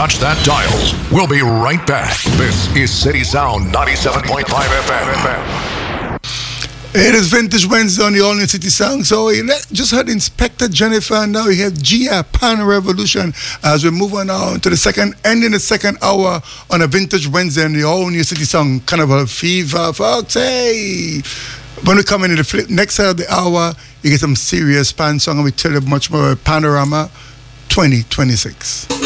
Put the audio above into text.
touch that dial. We'll be right back. This is City Sound 97.5 FM. It is Vintage Wednesday on the All New City Sound. So we just heard Inspector Jennifer, and now we have Gia Pan Revolution as we move on now to the ending the second hour on a Vintage Wednesday on the All New City Sound Carnival Fever. Folks, hey! When we come into the next side of the hour, you get some serious Pan song, and we tell you much more about Panorama 2026.